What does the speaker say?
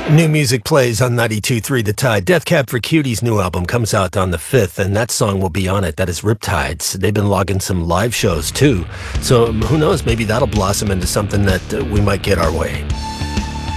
New music plays on 92.3 The Tide. Death Cab for Cutie's new album comes out on the 5th, and that song will be on it. That is Riptides. They've been logging some live shows, too. So who knows, maybe that'll blossom into something that we might get our way.